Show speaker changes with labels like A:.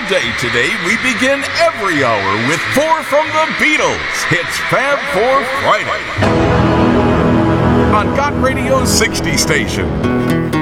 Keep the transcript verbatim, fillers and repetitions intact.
A: day today, we begin every hour with four from the Beatles. It's Fab Four Friday on Got Radio sixty station.